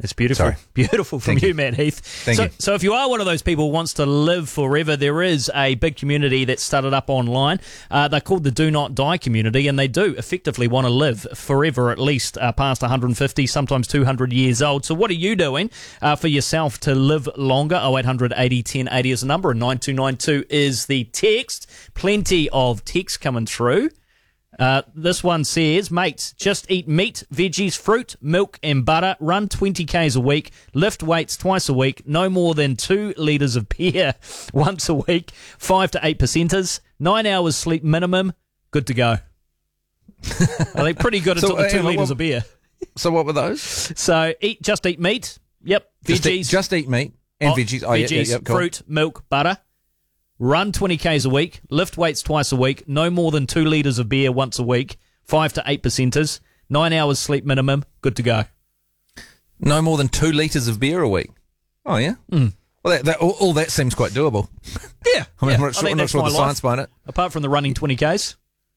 It's beautiful. Sorry. Beautiful from you, Matt Heath. Thank you. So if you are one of those people who wants to live forever, there is a big community that started up online. They're called the Do Not Die community, and they do effectively want to live forever, at least past 150, sometimes 200 years old. So what are you doing for yourself to live longer? 0800 80 1080 is the number, and 9292 is the text. Plenty of text coming through. This one says, mates, just eat meat, veggies, fruit, milk and butter, run 20 Ks a week, lift weights twice a week, no more than 2 litres of beer once a week, 5 to 8%ers, 9 hours sleep minimum, good to go. I think pretty good until the 2 litres of beer. So what were those? So just eat meat, yep, veggies. Just eat meat and veggies. Oh, veggies, yeah, cool. fruit, milk, butter. Run 20 Ks a week, lift weights twice a week, no more than 2 litres of beer once a week, 5 to 8%ers, 9 hours sleep minimum, good to go. No more than 2 litres of beer a week. Oh, yeah? Mm. Well, all that seems quite doable. Yeah. I'm yeah. not sure the science behind it. Apart from the running 20 Ks.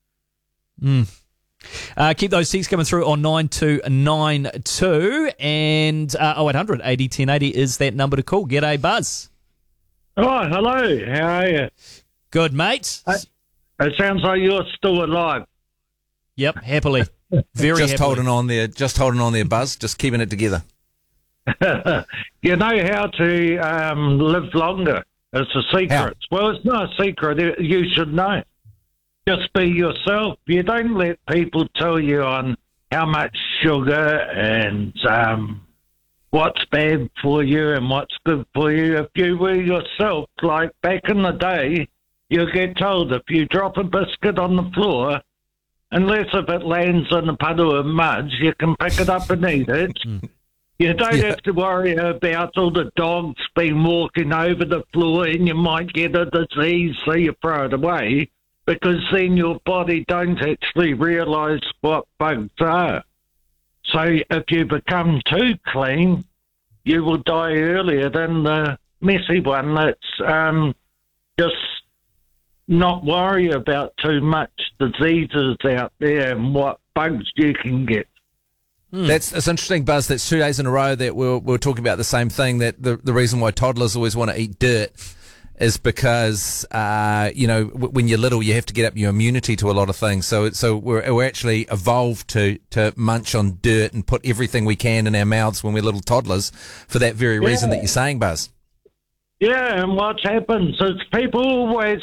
Keep those texts coming through on 9292 and 0800 80 1080 is that number to call. G'day, Buzz. Oh, hello. How are you? Good, mate. It sounds like you're still alive. Yep, happily. Very just happily. holding on there, Buzz. Just keeping it together. You know how to live longer. It's a secret. How? Well, it's not a secret. You should know. Just be yourself. You don't let people tell you on how much sugar and what's bad for you and what's good for you. If you were yourself, like back in the day, you get told if you drop a biscuit on the floor, unless if it lands in a puddle of mud, you can pick it up and eat it. You don't have to worry about all the dogs being walking over the floor and you might get a disease, so you throw it away, because then your body don't actually realise what bugs are. So if you become too clean, you will die earlier than the messy one that's just not worry about too much diseases out there and what bugs you can get. It's interesting, Buzz. That's 2 days in a row that we're talking about the same thing, that the reason why toddlers always want to eat dirt is because, when you're little, you have to get up your immunity to a lot of things. So we're actually evolved to munch on dirt and put everything we can in our mouths when we're little toddlers for that very reason that you're saying, Buzz. Yeah, and what happens is people always,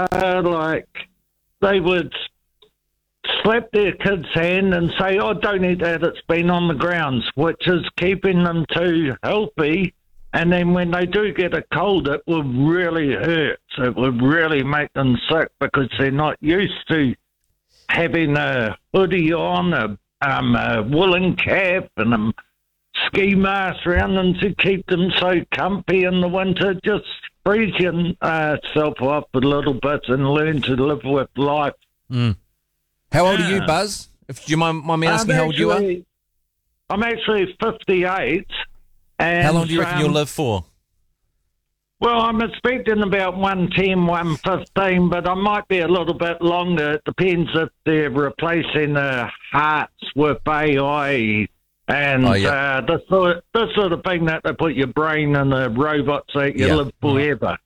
they would slap their kid's hand and say, oh, don't eat that, it's been on the grounds, which is keeping them too healthy. And then when they do get a cold, it will really hurt. It will really make them sick because they're not used to having a hoodie on, a woolen cap and a ski mask around them to keep them so comfy in the winter. Just freeze yourself off a little bit and learn to live with life. How old are you, Buzz? If do you mind me asking how old you are? I'm actually 58. And, how long do you reckon you'll live for? Well, I'm expecting about 110, 115, but I might be a little bit longer. It depends if they're replacing the hearts with AI and this sort of thing that they put your brain in the robots so you live forever.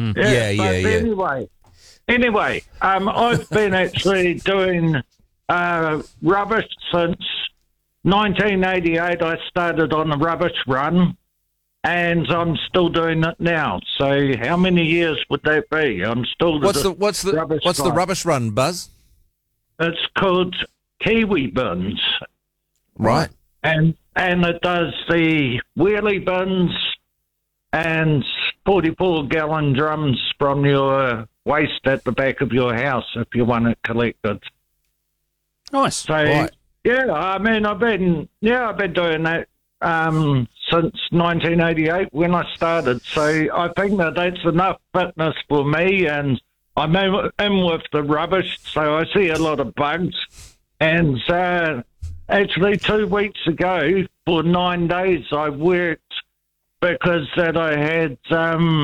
Anyway, I've been actually doing rubbish since 1988. I started on the rubbish run, and I'm still doing it now. So how many years would that be? I'm still what's the rubbish run, Buzz? It's called Kiwi Bins, right? And it does the wheelie bins and 44-gallon drums from your waste at the back of your house if you want it collected. Nice. So. Right. Yeah, I mean, I've been doing that since 1988 when I started. So I think that's enough fitness for me, and I'm in with the rubbish, so I see a lot of bugs. And actually 2 weeks ago, for 9 days, I worked because that I had,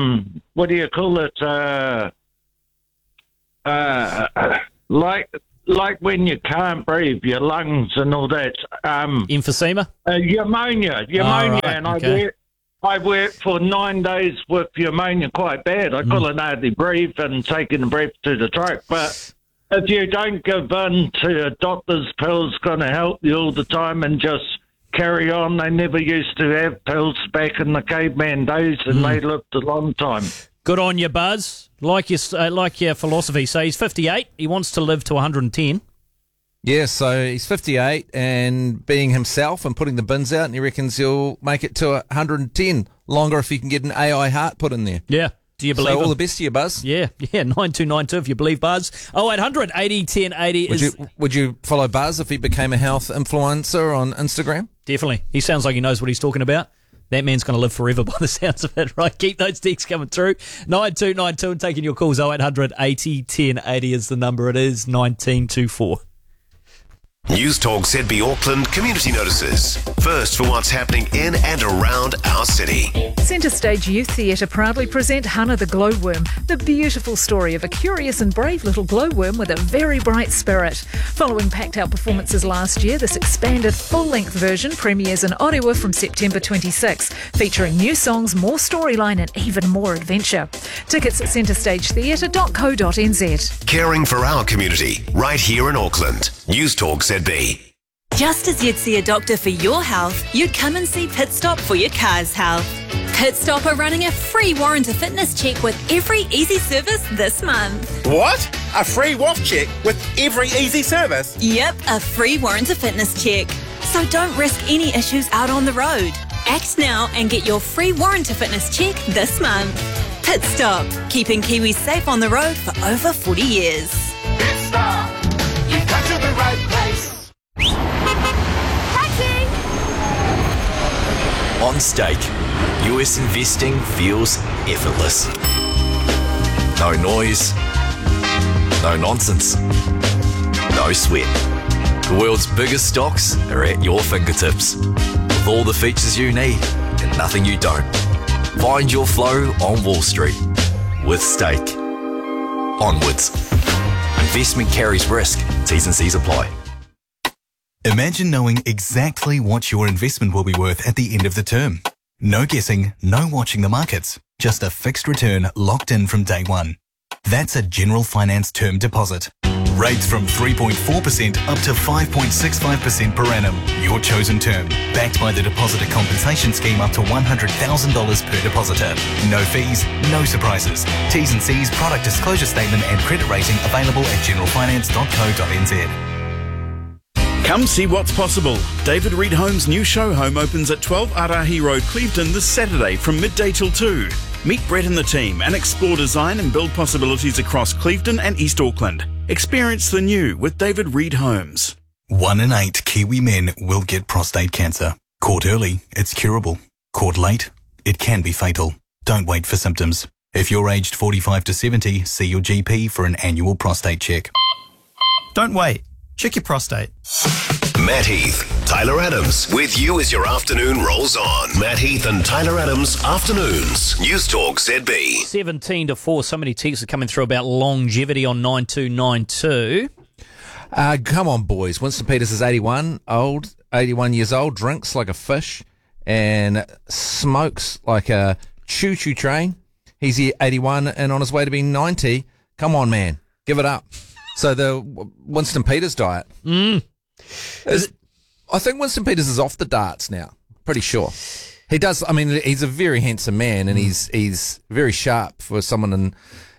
what do you call it, like when you can't breathe, your lungs and all that. Emphysema? Pneumonia, right, and okay. I worked for 9 days with pneumonia quite bad. I couldn't hardly breathe and taking the breath to the throat. But if you don't give in to a doctor's pills, going to help you all the time and just carry on. They never used to have pills back in the caveman days, and they lived a long time. Good on you, Buzz. Like your philosophy. So he's 58. He wants to live to 110. Yeah, so he's 58 and being himself and putting the bins out, and he reckons he'll make it to 110 longer if he can get an AI heart put in there. Yeah. Do you believe So all him? the best to you, Buzz. Yeah, 9292 if you believe Buzz. 0800 80 10 80 Would you follow Buzz if he became a health influencer on Instagram? Definitely. He sounds like he knows what he's talking about. That man's going to live forever by the sounds of it, right? Keep those texts coming through. 9292 and taking your calls. 0800 80 10 80 is the number. It is 1924. News Talk ZB Auckland community notices. First for what's happening in and around our city. Centre Stage Youth Theatre proudly present Hannah the Glowworm, the beautiful story of a curious and brave little glowworm with a very bright spirit. Following packed-out performances last year, this expanded full-length version premieres in Orewa from September 26, featuring new songs, more storyline and even more adventure. Tickets at centrestagetheatre.co.nz. Caring for our community right here in Auckland. News Talk ZB. Just as you'd see a doctor for your health, you'd come and see Pit Stop for your car's health. Pit Stop are running a free warranty fitness check with every easy service this month. What? A free WAF check with every easy service? Yep, a free warranty fitness check. So don't risk any issues out on the road. Act now and get your free warranty fitness check this month. Pit Stop, keeping Kiwis safe on the road for over 40 years. Pit Stop, you've come to the right place. On Stake, US investing feels effortless. No noise, no nonsense, no sweat. The world's biggest stocks are at your fingertips, with all the features you need and nothing you don't. Find your flow on Wall Street with Stake. Onwards. Investment carries risk. T's and C's apply. Imagine knowing exactly what your investment will be worth at the end of the term. No guessing, no watching the markets. Just a fixed return locked in from day one. That's a General Finance term deposit. Rates from 3.4% up to 5.65% per annum. Your chosen term. Backed by the Depositor Compensation Scheme up to $100,000 per depositor. No fees, no surprises. T's and C's, product disclosure statement and credit rating available at generalfinance.co.nz. Come see what's possible. David Reed Homes' new show home opens at 12 Arahi Road, Clevedon this Saturday from midday till 2. Meet Brett and the team and explore design and build possibilities across Clevedon and East Auckland. Experience the new with David Reed Homes. 1 in 8 Kiwi men will get prostate cancer. Caught early, it's curable. Caught late, it can be fatal. Don't wait for symptoms. If you're aged 45 to 70, see your GP for an annual prostate check. Don't wait. Check your prostate. Matt Heath, Tyler Adams, with you as your afternoon rolls on. Matt Heath and Tyler Adams, afternoons. News Talk ZB. 17 to 4. So many texts are coming through about longevity on 9292. Come on, boys. Winston Peters is 81 years old, drinks like a fish, and smokes like a choo-choo train. He's 81 and on his way to being 90. Come on, man. Give it up. So the Winston Peters diet. I think Winston Peters is off the darts now. Pretty sure. He does. I mean, he's a very handsome man, and he's very sharp for someone,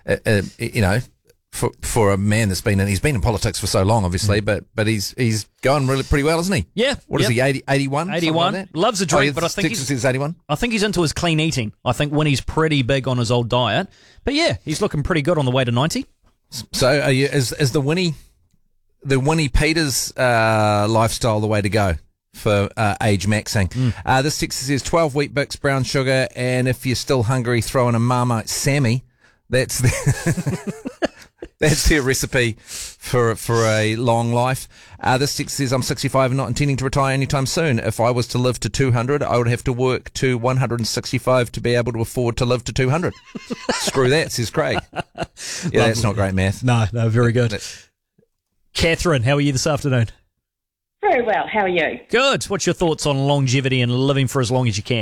for a man that's he's been in politics for so long, obviously, but he's going really pretty well, isn't he? Yeah. What is he? 81? 81. Like Loves a drink, but I think he's 81. I think he's into his clean eating. I think Winnie's pretty big on his old diet, but yeah, he's looking pretty good on the way to 90. So is the Winnie Peters lifestyle the way to go for age maxing? This text says 12 wheat bix, brown sugar, and if you're still hungry, throw in a Marmite Sammy. That's that's their recipe for a long life. This text says I'm 65 and not intending to retire anytime soon. If I was to live to 200, I would have to work to 165 to be able to afford to live to 200. Screw that, says Craig. Yeah, that's not great math. No, very good. Catherine, how are you this afternoon? Very well. How are you? Good. What's your thoughts on longevity and living for as long as you can?